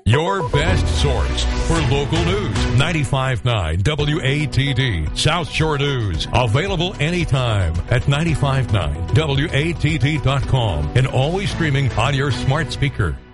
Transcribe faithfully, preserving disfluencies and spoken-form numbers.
Your best source for local news. ninety-five point nine W A T D. South Shore News. Available anytime at ninety-five point nine W A T D dot com and always streaming on your smart speaker.